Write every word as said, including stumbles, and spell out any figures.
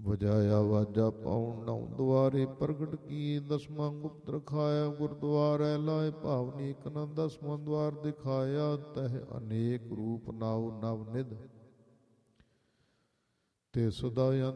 ਵਜਾਇਆ ਵਾਜਾ ਪਾਉਣ ਨੌ ਦੁਆਰੇ ਪ੍ਰਗਟ ਕੀ ਦਸਵਾਂ ਗੁਪਤ ਰਖਾਇਆ ਗੁਰਦੁਆਰੇ ਲਾਏ ਭਾਵਨੀ ਇੱਕ ਨ ਦਸਵਾਂ ਦੁਆਰ ਦਿਖਾਇਆ ਤਹ ਅਨੇਕ ਰੂਪ ਨਾਉ ਨਵ ਨਿਧ ਤੇ ਸਦਾ